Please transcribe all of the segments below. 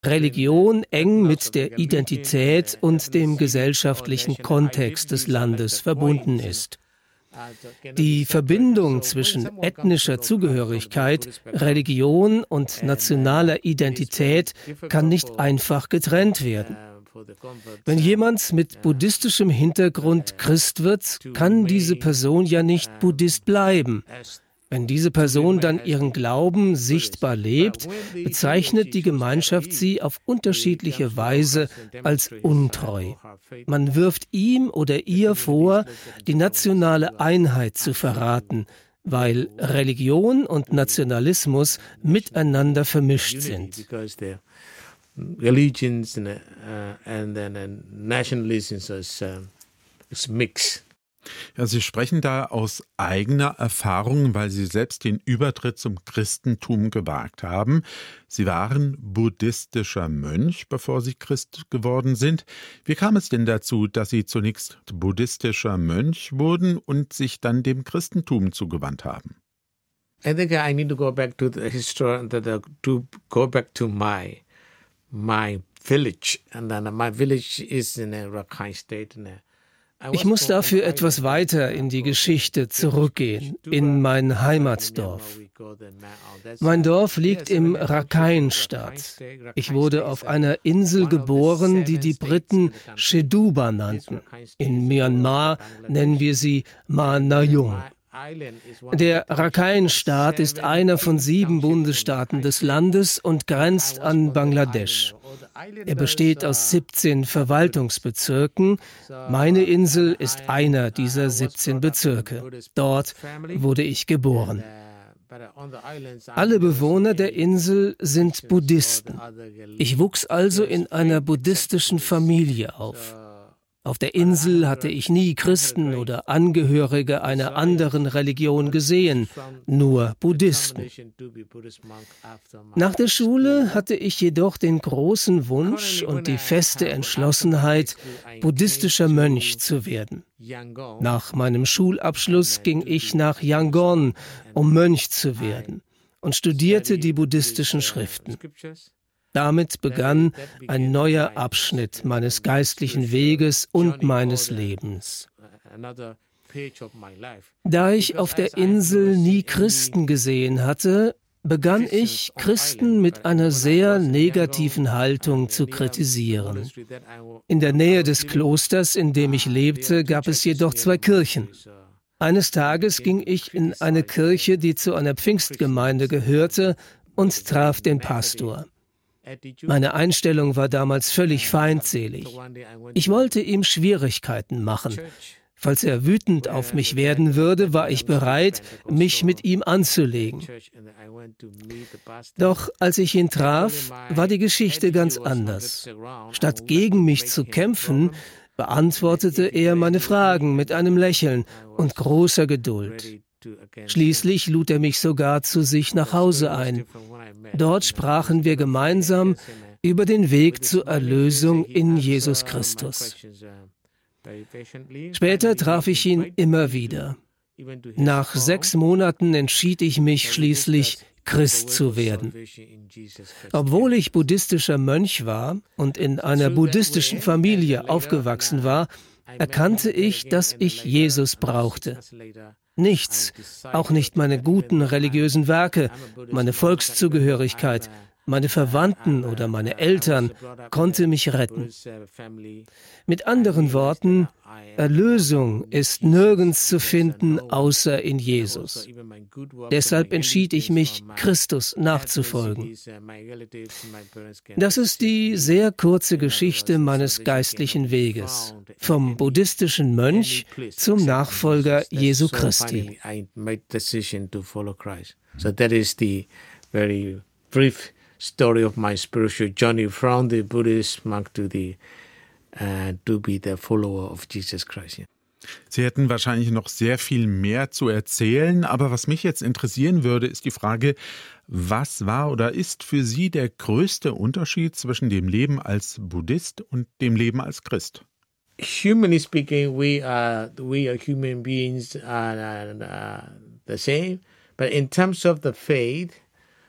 Religion eng mit der Identität und dem gesellschaftlichen Kontext des Landes verbunden ist. Die Verbindung zwischen ethnischer Zugehörigkeit, Religion und nationaler Identität kann nicht einfach getrennt werden. Wenn jemand mit buddhistischem Hintergrund Christ wird, kann diese Person ja nicht Buddhist bleiben. Wenn diese Person dann ihren Glauben sichtbar lebt, bezeichnet die Gemeinschaft sie auf unterschiedliche Weise als untreu. Man wirft ihm oder ihr vor, die nationale Einheit zu verraten, weil Religion und Nationalismus miteinander vermischt sind. Religions and nationalism is mixed. Ja, Sie sprechen da aus eigener Erfahrung, weil Sie selbst den Übertritt zum Christentum gewagt haben. Sie waren buddhistischer Mönch, bevor Sie Christ geworden sind. Wie kam es denn dazu, dass Sie zunächst buddhistischer Mönch wurden und sich dann dem Christentum zugewandt haben? I think I need to go back to the history, to go back to my village, and then my village is in a Rakhine State. Ich muss dafür etwas weiter in die Geschichte zurückgehen, in mein Heimatdorf. Mein Dorf liegt im Rakhine-Staat. Ich wurde auf einer Insel geboren, die die Briten Sheduba nannten. In Myanmar nennen wir sie Ma Nayung. Der Rakhine-Staat ist einer von 7 Bundesstaaten des Landes und grenzt an Bangladesch. Er besteht aus 17 Verwaltungsbezirken. Meine Insel ist einer dieser 17 Bezirke. Dort wurde ich geboren. Alle Bewohner der Insel sind Buddhisten. Ich wuchs also in einer buddhistischen Familie auf. Auf der Insel hatte ich nie Christen oder Angehörige einer anderen Religion gesehen, nur Buddhisten. Nach der Schule hatte ich jedoch den großen Wunsch und die feste Entschlossenheit, buddhistischer Mönch zu werden. Nach meinem Schulabschluss ging ich nach Yangon, um Mönch zu werden, und studierte die buddhistischen Schriften. Damit begann ein neuer Abschnitt meines geistlichen Weges und meines Lebens. Da ich auf der Insel nie Christen gesehen hatte, begann ich, Christen mit einer sehr negativen Haltung zu kritisieren. In der Nähe des Klosters, in dem ich lebte, gab es jedoch 2 Kirchen. Eines Tages ging ich in eine Kirche, die zu einer Pfingstgemeinde gehörte, und traf den Pastor. Meine Einstellung war damals völlig feindselig. Ich wollte ihm Schwierigkeiten machen. Falls er wütend auf mich werden würde, war ich bereit, mich mit ihm anzulegen. Doch als ich ihn traf, war die Geschichte ganz anders. Statt gegen mich zu kämpfen, beantwortete er meine Fragen mit einem Lächeln und großer Geduld. Schließlich lud er mich sogar zu sich nach Hause ein. Dort sprachen wir gemeinsam über den Weg zur Erlösung in Jesus Christus. Später traf ich ihn immer wieder. Nach 6 Monaten entschied ich mich schließlich, Christ zu werden. Obwohl ich buddhistischer Mönch war und in einer buddhistischen Familie aufgewachsen war, erkannte ich, dass ich Jesus brauchte. Nichts, auch nicht meine guten religiösen Werke, meine Volkszugehörigkeit, meine Verwandten oder meine Eltern konnte mich retten. Mit anderen Worten, Erlösung ist nirgends zu finden, außer in Jesus. Deshalb entschied ich mich, Christus nachzufolgen. Das ist die sehr kurze Geschichte meines geistlichen Weges, vom buddhistischen Mönch zum Nachfolger Jesu Christi. So that is the very brief story of my spiritual journey from the Buddhist monk to be the follower of Jesus Christ. Sie hätten wahrscheinlich noch sehr viel mehr zu erzählen, aber was mich jetzt interessieren würde, ist die Frage, was war oder ist für Sie der größte Unterschied zwischen dem Leben als Buddhist und dem Leben als Christ? Humanly speaking, we are human beings are the same, but in terms of the faith,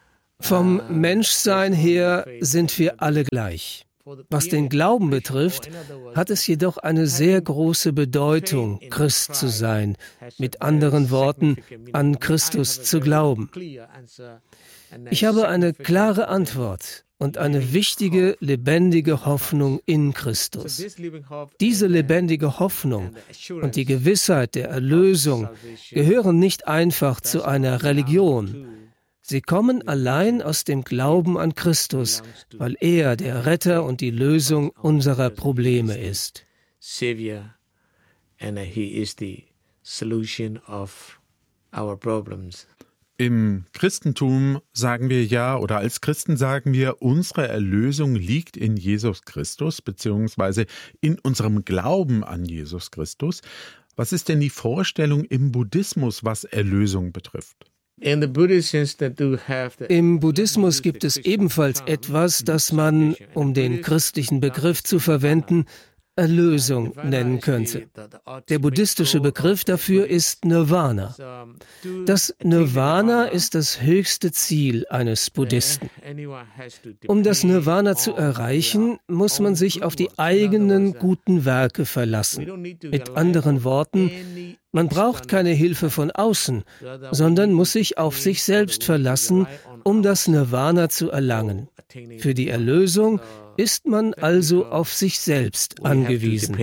Vom Menschsein her sind wir alle gleich. Was den Glauben betrifft, hat es jedoch eine sehr große Bedeutung, Christ zu sein, mit anderen Worten, an Christus zu glauben. Ich habe eine klare Antwort und eine wichtige, lebendige Hoffnung in Christus. Diese lebendige Hoffnung und die Gewissheit der Erlösung gehören nicht einfach zu einer Religion. Sie kommen allein aus dem Glauben an Christus, weil er der Retter und die Lösung unserer Probleme ist. Savior, and he is the solution of our problems. Im Christentum sagen wir ja, oder als Christen sagen wir, unsere Erlösung liegt in Jesus Christus, beziehungsweise in unserem Glauben an Jesus Christus. Was ist denn die Vorstellung im Buddhismus, was Erlösung betrifft? Im Buddhismus gibt es ebenfalls etwas, das man, um den christlichen Begriff zu verwenden, Erlösung nennen könnte. Der buddhistische Begriff dafür ist Nirvana. Das Nirvana ist das höchste Ziel eines Buddhisten. Um das Nirvana zu erreichen, muss man sich auf die eigenen guten Werke verlassen. Mit anderen Worten, man braucht keine Hilfe von außen, sondern muss sich auf sich selbst verlassen, um das Nirvana zu erlangen. Für die Erlösung ist man also auf sich selbst angewiesen.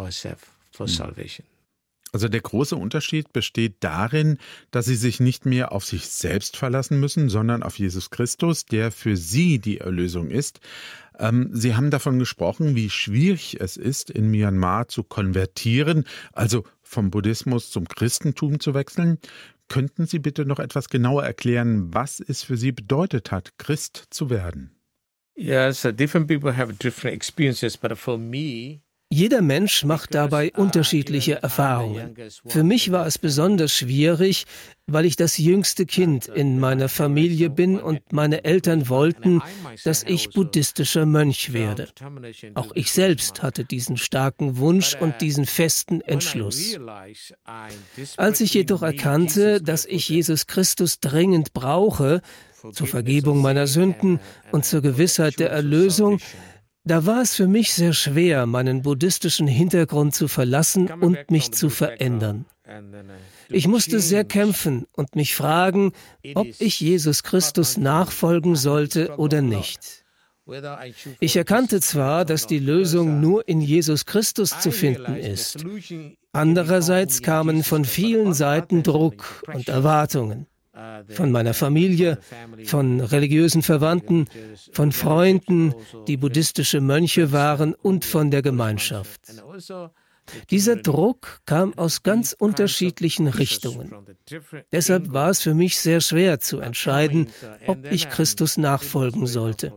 Also der große Unterschied besteht darin, dass Sie sich nicht mehr auf sich selbst verlassen müssen, sondern auf Jesus Christus, der für Sie die Erlösung ist. Sie haben davon gesprochen, wie schwierig es ist, in Myanmar zu konvertieren, also vom Buddhismus zum Christentum zu wechseln. Könnten Sie bitte noch etwas genauer erklären, was es für Sie bedeutet hat, Christ zu werden? Yes, different people have different experiences, but for me, jeder Mensch macht dabei unterschiedliche Erfahrungen. Für mich war es besonders schwierig, weil ich das jüngste Kind in meiner Familie bin und meine Eltern wollten, dass ich buddhistischer Mönch werde. Auch ich selbst hatte diesen starken Wunsch und diesen festen Entschluss. Als ich jedoch erkannte, dass ich Jesus Christus dringend brauche, zur Vergebung meiner Sünden und zur Gewissheit der Erlösung, da war es für mich sehr schwer, meinen buddhistischen Hintergrund zu verlassen und mich zu verändern. Ich musste sehr kämpfen und mich fragen, ob ich Jesus Christus nachfolgen sollte oder nicht. Ich erkannte zwar, dass die Lösung nur in Jesus Christus zu finden ist. Andererseits kamen von vielen Seiten Druck und Erwartungen. Von meiner Familie, von religiösen Verwandten, von Freunden, die buddhistische Mönche waren und von der Gemeinschaft. Dieser Druck kam aus ganz unterschiedlichen Richtungen. Deshalb war es für mich sehr schwer zu entscheiden, ob ich Christus nachfolgen sollte.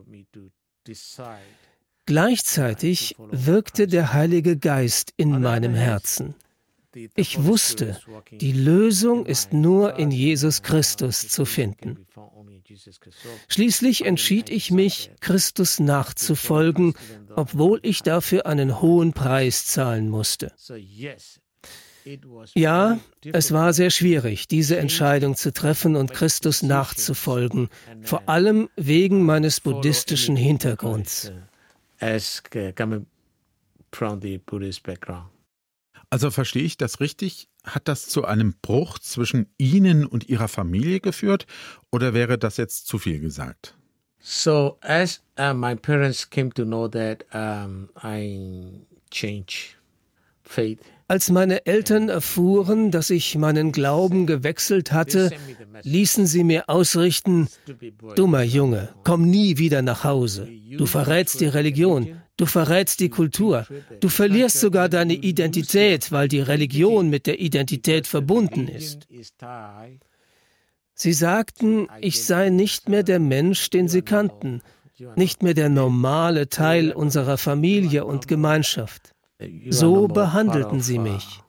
Gleichzeitig wirkte der Heilige Geist in meinem Herzen. Ich wusste, die Lösung ist nur in Jesus Christus zu finden. Schließlich entschied ich mich, Christus nachzufolgen, obwohl ich dafür einen hohen Preis zahlen musste. Ja, es war sehr schwierig, diese Entscheidung zu treffen und Christus nachzufolgen, vor allem wegen meines buddhistischen Hintergrunds. Also verstehe ich das richtig? Hat das zu einem Bruch zwischen Ihnen und Ihrer Familie geführt oder wäre das jetzt zu viel gesagt? So as my parents came to know that I changed faith. Als meine Eltern erfuhren, dass ich meinen Glauben gewechselt hatte, ließen sie mir ausrichten: Dummer Junge, komm nie wieder nach Hause. Du verrätst die Religion, du verrätst die Kultur, du verlierst sogar deine Identität, weil die Religion mit der Identität verbunden ist. Sie sagten, ich sei nicht mehr der Mensch, den sie kannten, nicht mehr der normale Teil unserer Familie und Gemeinschaft. So behandelten sie mich.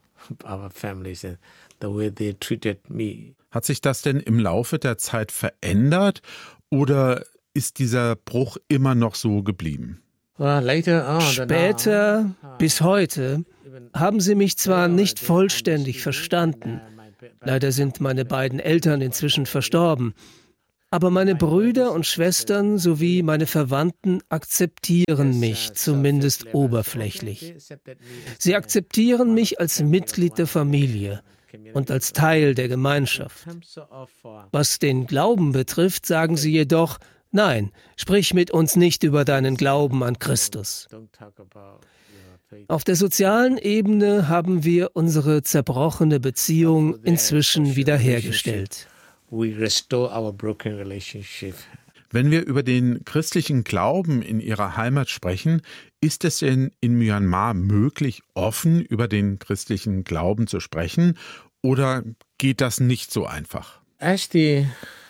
Hat sich das denn im Laufe der Zeit verändert oder ist dieser Bruch immer noch so geblieben? Später, bis heute, haben sie mich zwar nicht vollständig verstanden. Leider sind meine beiden Eltern inzwischen verstorben. Aber meine Brüder und Schwestern sowie meine Verwandten akzeptieren mich, zumindest oberflächlich. Sie akzeptieren mich als Mitglied der Familie und als Teil der Gemeinschaft. Was den Glauben betrifft, sagen sie jedoch, nein, sprich mit uns nicht über deinen Glauben an Christus. Auf der sozialen Ebene haben wir unsere zerbrochene Beziehung inzwischen wiederhergestellt. Wenn wir über den christlichen Glauben in Ihrer Heimat sprechen, ist es denn in Myanmar möglich, offen über den christlichen Glauben zu sprechen, oder geht das nicht so einfach? As the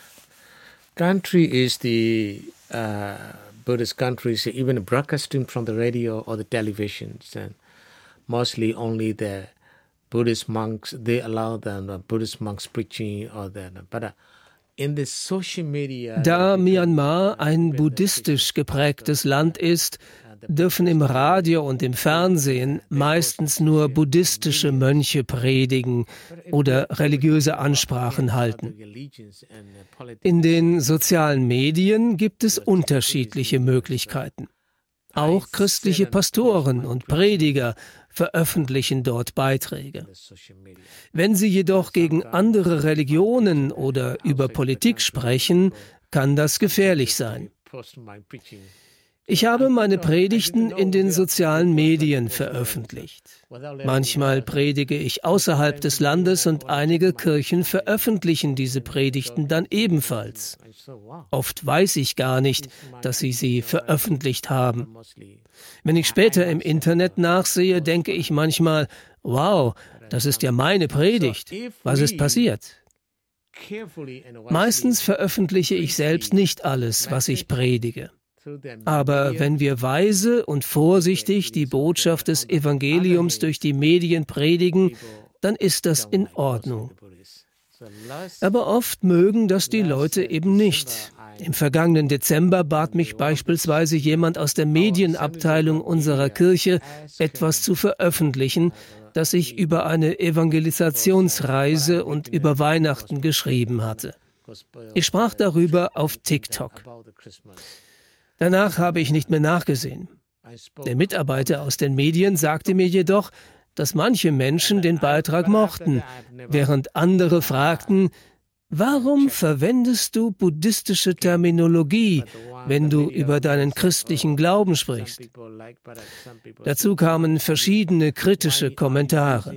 country is the Buddhist countries, even broadcasting from the radio or the televisions, and mostly only the Buddhist monks, they allow the Buddhist monks preaching or the, but in the social media. Da Myanmar ein buddhistisch geprägtes Land ist, dürfen im Radio und im Fernsehen meistens nur buddhistische Mönche predigen oder religiöse Ansprachen halten. In den sozialen Medien gibt es unterschiedliche Möglichkeiten. Auch christliche Pastoren und Prediger veröffentlichen dort Beiträge. Wenn sie jedoch gegen andere Religionen oder über Politik sprechen, kann das gefährlich sein. Ich habe meine Predigten in den sozialen Medien veröffentlicht. Manchmal predige ich außerhalb des Landes und einige Kirchen veröffentlichen diese Predigten dann ebenfalls. Oft weiß ich gar nicht, dass sie veröffentlicht haben. Wenn ich später im Internet nachsehe, denke ich manchmal, wow, das ist ja meine Predigt. Was ist passiert? Meistens veröffentliche ich selbst nicht alles, was ich predige. Aber wenn wir weise und vorsichtig die Botschaft des Evangeliums durch die Medien predigen, dann ist das in Ordnung. Aber oft mögen das die Leute eben nicht. Im vergangenen Dezember bat mich beispielsweise jemand aus der Medienabteilung unserer Kirche, etwas zu veröffentlichen, das ich über eine Evangelisationsreise und über Weihnachten geschrieben hatte. Ich sprach darüber auf TikTok. Danach habe ich nicht mehr nachgesehen. Der Mitarbeiter aus den Medien sagte mir jedoch, dass manche Menschen den Beitrag mochten, während andere fragten, warum verwendest du buddhistische Terminologie, wenn du über deinen christlichen Glauben sprichst? Dazu kamen verschiedene kritische Kommentare.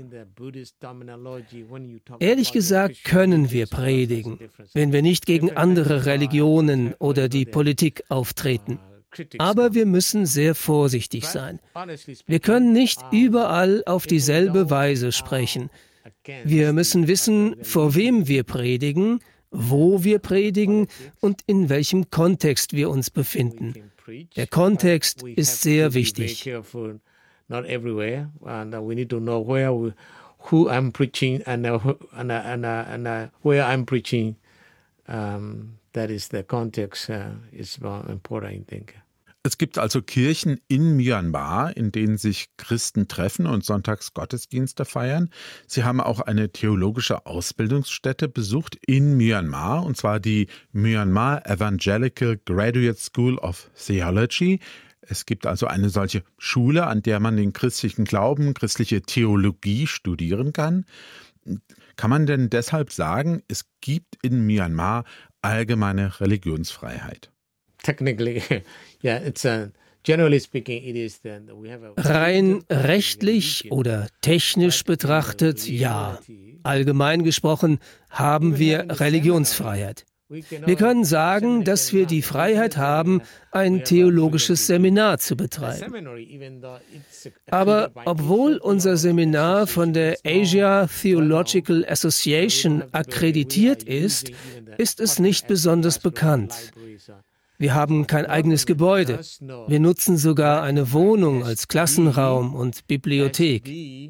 Ehrlich gesagt können wir predigen, wenn wir nicht gegen andere Religionen oder die Politik auftreten. Aber wir müssen sehr vorsichtig sein. Wir können nicht überall auf dieselbe Weise sprechen. Wir müssen wissen, vor wem wir predigen, wo wir predigen und in welchem Kontext wir uns befinden. Der Kontext ist sehr wichtig. Not everywhere, and we need to know who I'm preaching and where I'm preaching. That is the context is important, I think. Es gibt also Kirchen in Myanmar, in denen sich Christen treffen und sonntags Gottesdienste feiern. Sie haben auch eine theologische Ausbildungsstätte besucht in Myanmar, und zwar die Myanmar Evangelical Graduate School of Theology. Es gibt also eine solche Schule, an der man den christlichen Glauben, christliche Theologie studieren kann. Kann man denn deshalb sagen, es gibt in Myanmar allgemeine Religionsfreiheit? Rein rechtlich oder technisch betrachtet, ja. Allgemein gesprochen haben wir Religionsfreiheit. Wir können sagen, dass wir die Freiheit haben, ein theologisches Seminar zu betreiben. Aber obwohl unser Seminar von der Asia Theological Association akkreditiert ist, ist es nicht besonders bekannt. Wir haben kein eigenes Gebäude. Wir nutzen sogar eine Wohnung als Klassenraum und Bibliothek.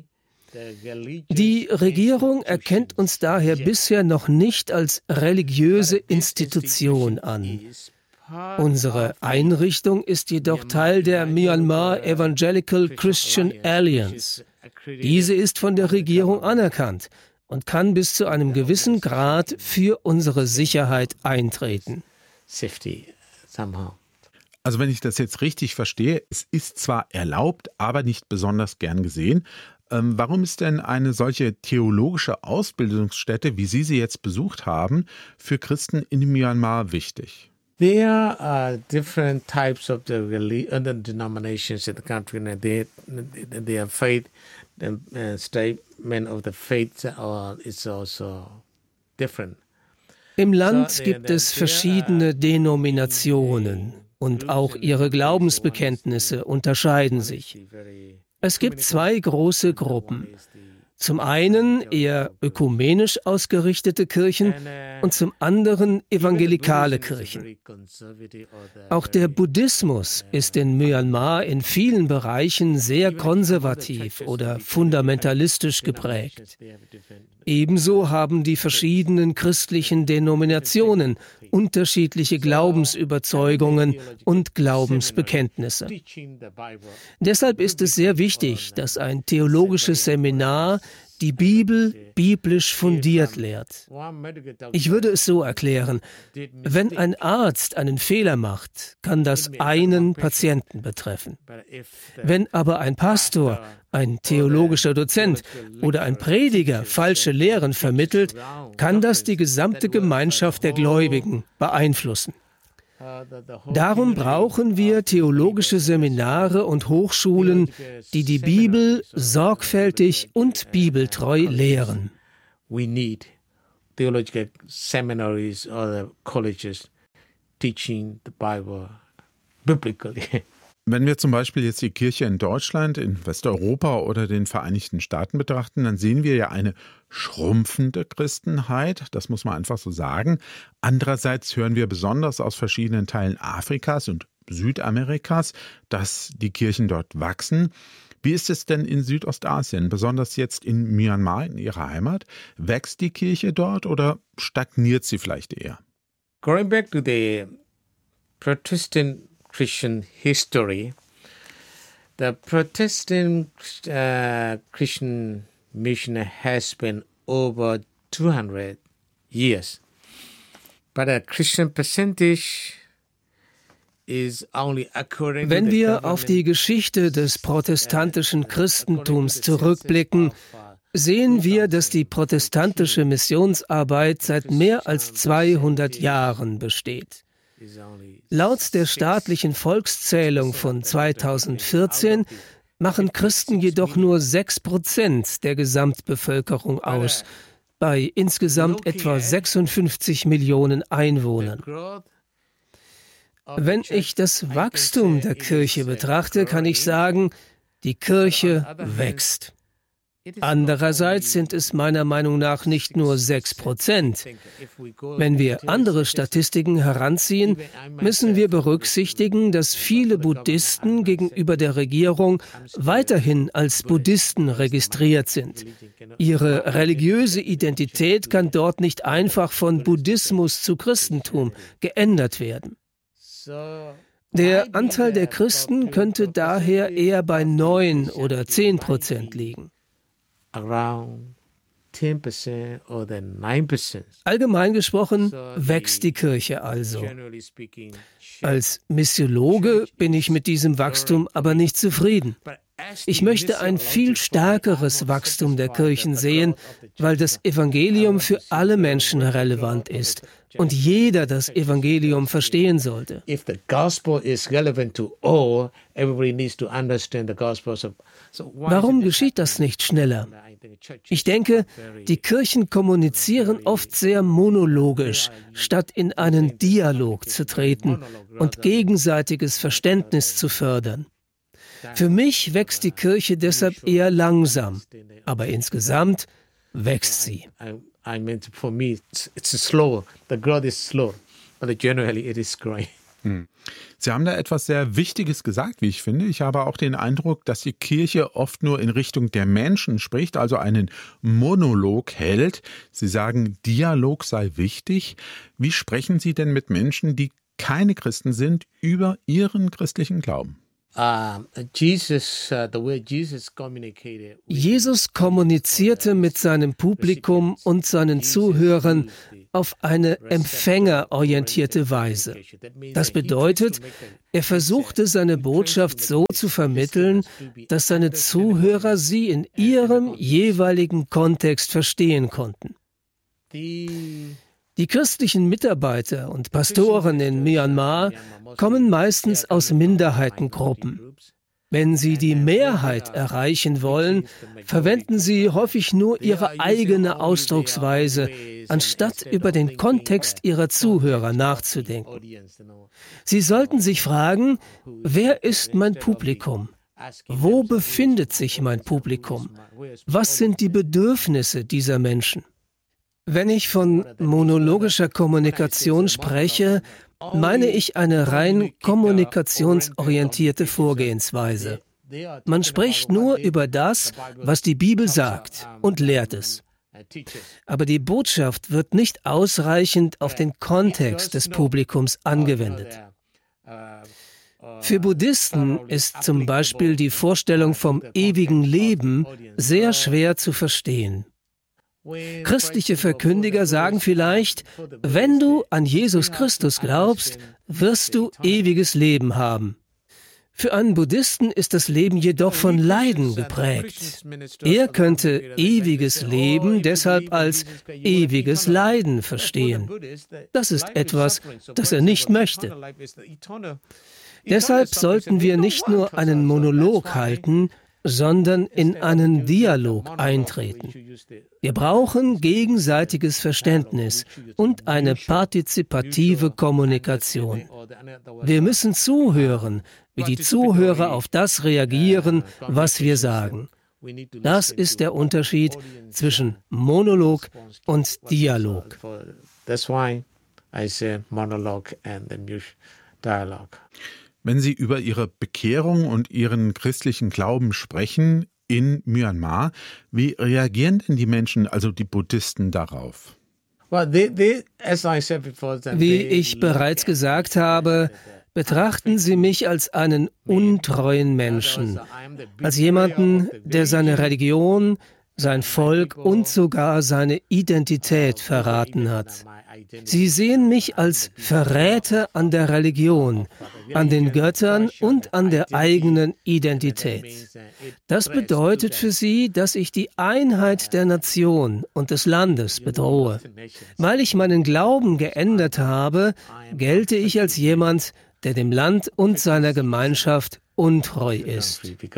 Die Regierung erkennt uns daher bisher noch nicht als religiöse Institution an. Unsere Einrichtung ist jedoch Teil der Myanmar Evangelical Christian Alliance. Diese ist von der Regierung anerkannt und kann bis zu einem gewissen Grad für unsere Sicherheit eintreten. Safety somehow. Also wenn ich das jetzt richtig verstehe, es ist zwar erlaubt, aber nicht besonders gern gesehen. Warum ist denn eine solche theologische Ausbildungsstätte, wie Sie sie jetzt besucht haben, für Christen in Myanmar wichtig? There are different types of the denominations in the country, and their faith, the statement of the faith is also different. Im Land gibt es verschiedene Denominationen und auch ihre Glaubensbekenntnisse unterscheiden sich. Es gibt zwei große Gruppen. Zum einen eher ökumenisch ausgerichtete Kirchen und zum anderen evangelikale Kirchen. Auch der Buddhismus ist in Myanmar in vielen Bereichen sehr konservativ oder fundamentalistisch geprägt. Ebenso haben die verschiedenen christlichen Denominationen unterschiedliche Glaubensüberzeugungen und Glaubensbekenntnisse. Deshalb ist es sehr wichtig, dass ein theologisches Seminar die Bibel biblisch fundiert lehrt. Ich würde es so erklären: Wenn ein Arzt einen Fehler macht, kann das einen Patienten betreffen. Wenn aber ein Pastor, ein theologischer Dozent oder ein Prediger falsche Lehren vermittelt, kann das die gesamte Gemeinschaft der Gläubigen beeinflussen. Darum brauchen wir theologische Seminare und Hochschulen, die die Bibel sorgfältig und bibeltreu lehren. We need theological seminaries or colleges teaching the Bible biblically. Wenn wir zum Beispiel jetzt die Kirche in Deutschland, in Westeuropa oder den Vereinigten Staaten betrachten, dann sehen wir ja eine schrumpfende Christenheit, das muss man einfach so sagen. Andererseits hören wir besonders aus verschiedenen Teilen Afrikas und Südamerikas, dass die Kirchen dort wachsen. Wie ist es denn in Südostasien, besonders jetzt in Myanmar, in Ihrer Heimat? Wächst die Kirche dort oder stagniert sie vielleicht eher? Going back to the Protestant Christian history, the Protestant Christian mission has been over 200 years, but a Christian percentage is only according to Wenn the wir auf die Geschichte des protestantischen Christentums zurückblicken, sehen wir, dass die protestantische Missionsarbeit seit mehr als 200 Jahren besteht. Laut der staatlichen Volkszählung von 2014 machen Christen jedoch nur 6% der Gesamtbevölkerung aus, bei insgesamt etwa 56 Millionen Einwohnern. Wenn ich das Wachstum der Kirche betrachte, kann ich sagen, die Kirche wächst. Andererseits sind es meiner Meinung nach nicht nur 6%. Wenn wir andere Statistiken heranziehen, müssen wir berücksichtigen, dass viele Buddhisten gegenüber der Regierung weiterhin als Buddhisten registriert sind. Ihre religiöse Identität kann dort nicht einfach von Buddhismus zu Christentum geändert werden. Der Anteil der Christen könnte daher eher bei 9 oder 10% liegen. Around 10% or then 9%. Allgemein gesprochen wächst die Kirche also. Als Missiologe bin ich mit diesem Wachstum aber nicht zufrieden. Ich möchte ein viel stärkeres Wachstum der Kirchen sehen, weil das Evangelium für alle Menschen relevant ist und jeder das Evangelium verstehen sollte. If the gospel is relevant to all, everybody needs to understand the gospel. Warum geschieht das nicht schneller? Ich denke, die Kirchen kommunizieren oft sehr monologisch, statt in einen Dialog zu treten und gegenseitiges Verständnis zu fördern. Für mich wächst die Kirche deshalb eher langsam, aber insgesamt wächst sie. I mean, for me, it's slow. The growth is slow, but generally it is growing. Sie haben da etwas sehr Wichtiges gesagt, wie ich finde. Ich habe auch den Eindruck, dass die Kirche oft nur in Richtung der Menschen spricht, also einen Monolog hält. Sie sagen, Dialog sei wichtig. Wie sprechen Sie denn mit Menschen, die keine Christen sind, über ihren christlichen Glauben? Jesus kommunizierte mit seinem Publikum und seinen Zuhörern auf eine empfängerorientierte Weise. Das bedeutet, er versuchte seine Botschaft so zu vermitteln, dass seine Zuhörer sie in ihrem jeweiligen Kontext verstehen konnten. Die christlichen Mitarbeiter und Pastoren in Myanmar kommen meistens aus Minderheitengruppen. Wenn sie die Mehrheit erreichen wollen, verwenden sie häufig nur ihre eigene Ausdrucksweise, anstatt über den Kontext ihrer Zuhörer nachzudenken. Sie sollten sich fragen, wer ist mein Publikum? Wo befindet sich mein Publikum? Was sind die Bedürfnisse dieser Menschen? Wenn ich von monologischer Kommunikation spreche, meine ich eine rein kommunikationsorientierte Vorgehensweise. Man spricht nur über das, was die Bibel sagt, und lehrt es. Aber die Botschaft wird nicht ausreichend auf den Kontext des Publikums angewendet. Für Buddhisten ist zum Beispiel die Vorstellung vom ewigen Leben sehr schwer zu verstehen. Christliche Verkündiger sagen vielleicht, wenn du an Jesus Christus glaubst, wirst du ewiges Leben haben. Für einen Buddhisten ist das Leben jedoch von Leiden geprägt. Er könnte ewiges Leben deshalb als ewiges Leiden verstehen. Das ist etwas, das er nicht möchte. Deshalb sollten wir nicht nur einen Monolog halten, sondern in einen Dialog eintreten. Wir brauchen gegenseitiges Verständnis und eine partizipative Kommunikation. Wir müssen zuhören, wie die Zuhörer auf das reagieren, was wir sagen. Das ist der Unterschied zwischen Monolog und Dialog. That's why I say monologue and then dialogue. Wenn Sie über Ihre Bekehrung und Ihren christlichen Glauben sprechen in Myanmar, wie reagieren denn die Menschen, also die Buddhisten, darauf? Wie ich bereits gesagt habe, betrachten sie mich als einen untreuen Menschen, als jemanden, der seine Religion, sein Volk und sogar seine Identität verraten hat. Sie sehen mich als Verräter an der Religion, an den Göttern und an der eigenen Identität. Das bedeutet für sie, dass ich die Einheit der Nation und des Landes bedrohe. Weil ich meinen Glauben geändert habe, gelte ich als jemand, der dem Land und seiner Gemeinschaft untreu ist.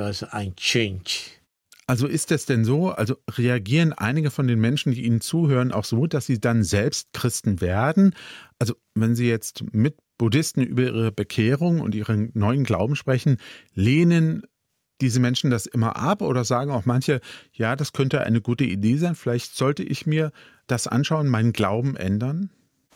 Also ist es denn so, also reagieren einige von den Menschen, die Ihnen zuhören, auch so, dass sie dann selbst Christen werden? Also wenn Sie jetzt mit Buddhisten über ihre Bekehrung und ihren neuen Glauben sprechen, lehnen diese Menschen das immer ab oder sagen auch manche, ja, das könnte eine gute Idee sein, vielleicht sollte ich mir das anschauen, meinen Glauben ändern?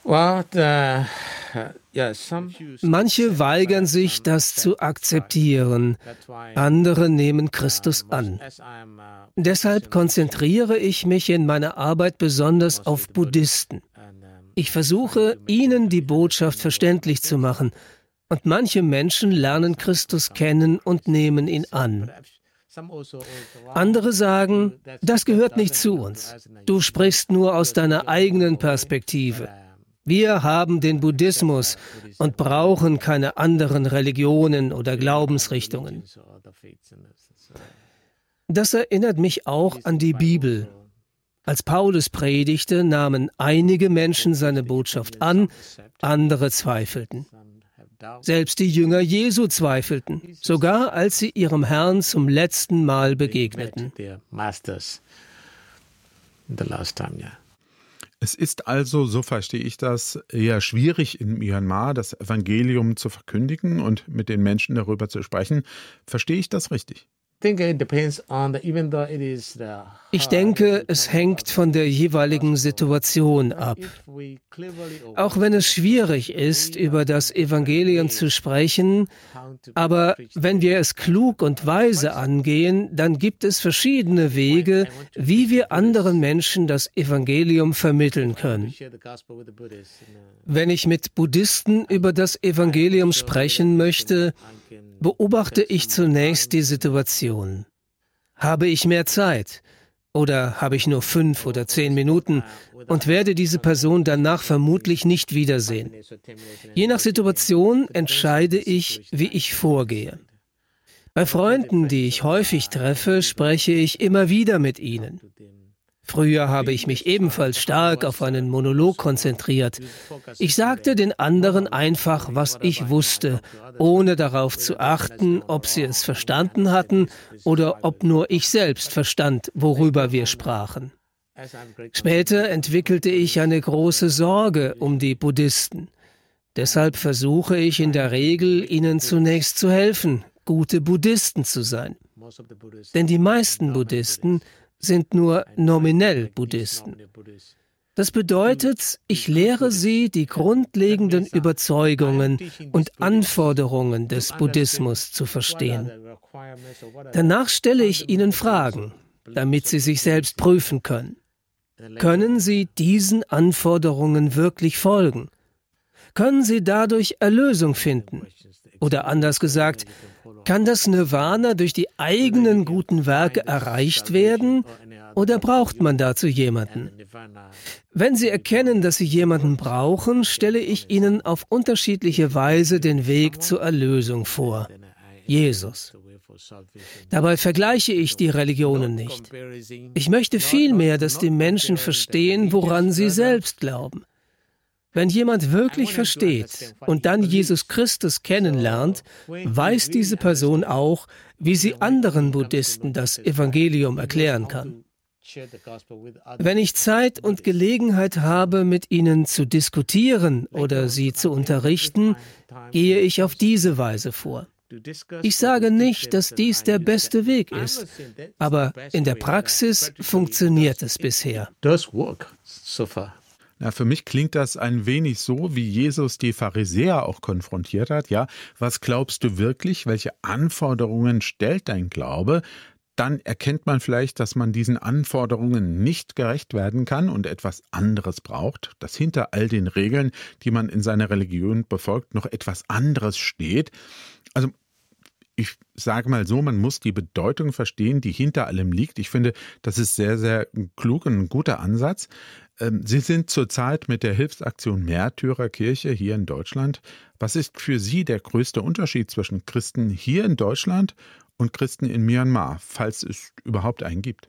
Manche weigern sich, das zu akzeptieren. Andere nehmen Christus an. Deshalb konzentriere ich mich in meiner Arbeit besonders auf Buddhisten. Ich versuche, ihnen die Botschaft verständlich zu machen. Und manche Menschen lernen Christus kennen und nehmen ihn an. Andere sagen, das gehört nicht zu uns. Du sprichst nur aus deiner eigenen Perspektive. Wir haben den Buddhismus und brauchen keine anderen Religionen oder Glaubensrichtungen. Das erinnert mich auch an die Bibel. Als Paulus predigte, nahmen einige Menschen seine Botschaft an, andere zweifelten. Selbst die Jünger Jesu zweifelten, sogar als sie ihrem Herrn zum letzten Mal begegneten. Es ist also, so verstehe ich das, eher schwierig in Myanmar, das Evangelium zu verkündigen und mit den Menschen darüber zu sprechen. Verstehe ich das richtig? Ich denke, es hängt von der jeweiligen Situation ab. Auch wenn es schwierig ist, über das Evangelium zu sprechen, aber wenn wir es klug und weise angehen, dann gibt es verschiedene Wege, wie wir anderen Menschen das Evangelium vermitteln können. Wenn ich mit Buddhisten über das Evangelium sprechen möchte, beobachte ich zunächst die Situation. Habe ich mehr Zeit? Oder habe ich nur 5 oder 10 Minuten und werde diese Person danach vermutlich nicht wiedersehen? Je nach Situation entscheide ich, wie ich vorgehe. Bei Freunden, die ich häufig treffe, spreche ich immer wieder mit ihnen. Früher habe ich mich ebenfalls stark auf einen Monolog konzentriert. Ich sagte den anderen einfach, was ich wusste, ohne darauf zu achten, ob sie es verstanden hatten oder ob nur ich selbst verstand, worüber wir sprachen. Später entwickelte ich eine große Sorge um die Buddhisten. Deshalb versuche ich in der Regel, ihnen zunächst zu helfen, gute Buddhisten zu sein. Denn die meisten Buddhisten sind nur nominell Buddhisten. Das bedeutet, ich lehre sie, die grundlegenden Überzeugungen und Anforderungen des Buddhismus zu verstehen. Danach stelle ich ihnen Fragen, damit sie sich selbst prüfen können. Können sie diesen Anforderungen wirklich folgen? Können sie dadurch Erlösung finden? Oder anders gesagt, kann das Nirvana durch die eigenen guten Werke erreicht werden oder braucht man dazu jemanden? Wenn Sie erkennen, dass Sie jemanden brauchen, stelle ich Ihnen auf unterschiedliche Weise den Weg zur Erlösung vor. Jesus. Dabei vergleiche ich die Religionen nicht. Ich möchte vielmehr, dass die Menschen verstehen, woran sie selbst glauben. Wenn jemand wirklich versteht und dann Jesus Christus kennenlernt, weiß diese Person auch, wie sie anderen Buddhisten das Evangelium erklären kann. Wenn ich Zeit und Gelegenheit habe, mit ihnen zu diskutieren oder sie zu unterrichten, gehe ich auf diese Weise vor. Ich sage nicht, dass dies der beste Weg ist, aber in der Praxis funktioniert es bisher. Na, für mich klingt das ein wenig so, wie Jesus die Pharisäer auch konfrontiert hat. Ja, was glaubst du wirklich? Welche Anforderungen stellt dein Glaube? Dann erkennt man vielleicht, dass man diesen Anforderungen nicht gerecht werden kann und etwas anderes braucht, dass hinter all den Regeln, die man in seiner Religion befolgt, noch etwas anderes steht. Also ich sage mal so, man muss die Bedeutung verstehen, die hinter allem liegt. Ich finde, das ist sehr, sehr klug und ein guter Ansatz. Sie sind zurzeit mit der Hilfsaktion Märtyrerkirche hier in Deutschland. Was ist für Sie der größte Unterschied zwischen Christen hier in Deutschland und Christen in Myanmar, falls es überhaupt einen gibt?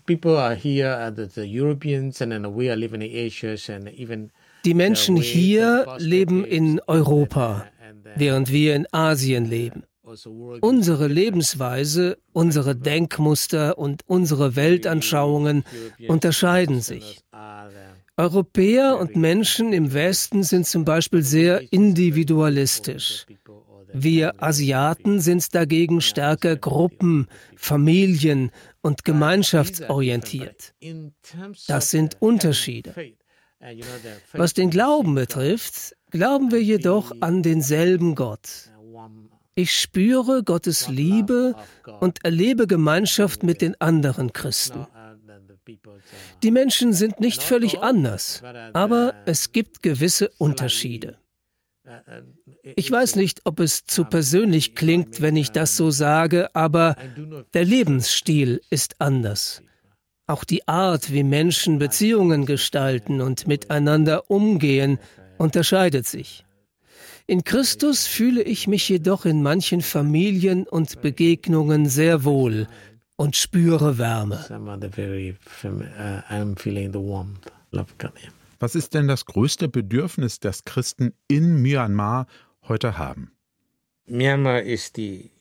Die Menschen hier leben in Europa, während wir in Asien leben. Unsere Lebensweise, unsere Denkmuster und unsere Weltanschauungen unterscheiden sich. Europäer und Menschen im Westen sind zum Beispiel sehr individualistisch. Wir Asiaten sind dagegen stärker gruppen-, familien- und gemeinschaftsorientiert. Das sind Unterschiede. Was den Glauben betrifft, glauben wir jedoch an denselben Gott. Ich spüre Gottes Liebe und erlebe Gemeinschaft mit den anderen Christen. Die Menschen sind nicht völlig anders, aber es gibt gewisse Unterschiede. Ich weiß nicht, ob es zu persönlich klingt, wenn ich das so sage, aber der Lebensstil ist anders. Auch die Art, wie Menschen Beziehungen gestalten und miteinander umgehen, unterscheidet sich. In Christus fühle ich mich jedoch in manchen Familien und Begegnungen sehr wohl und spüre Wärme. Was ist denn das größte Bedürfnis, das Christen in Myanmar heute haben? Myanmar is the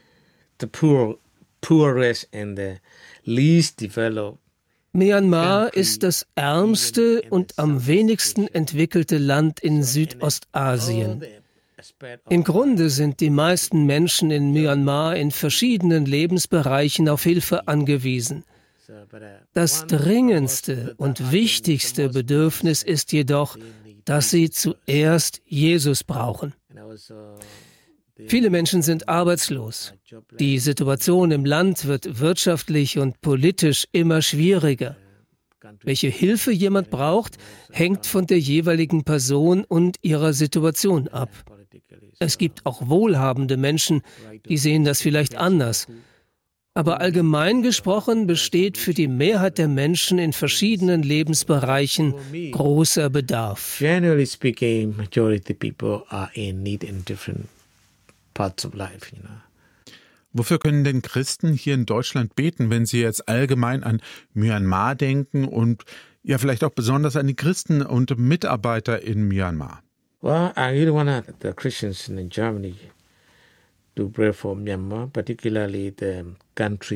poorest and the least developed. Myanmar ist das ärmste und am wenigsten entwickelte Land in Südostasien. Im Grunde sind die meisten Menschen in Myanmar in verschiedenen Lebensbereichen auf Hilfe angewiesen. Das dringendste und wichtigste Bedürfnis ist jedoch, dass sie zuerst Jesus brauchen. Viele Menschen sind arbeitslos. Die Situation im Land wird wirtschaftlich und politisch immer schwieriger. Welche Hilfe jemand braucht, hängt von der jeweiligen Person und ihrer Situation ab. Es gibt auch wohlhabende Menschen, die sehen das vielleicht anders. Aber allgemein gesprochen besteht für die Mehrheit der Menschen in verschiedenen Lebensbereichen großer Bedarf. Generally speaking, majority people are in need in different parts of life, Wofür können denn Christen hier in Deutschland beten, wenn sie jetzt allgemein an Myanmar denken und ja vielleicht auch besonders an die Christen und Mitarbeiter in Myanmar? Well, I really want the Christians in Germany to pray for Myanmar, particularly the country